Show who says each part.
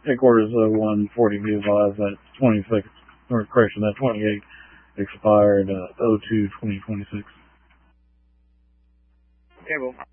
Speaker 1: headquarters 140 be advised that 26, or correction, that 28 expired 02/2026.
Speaker 2: Okay, well.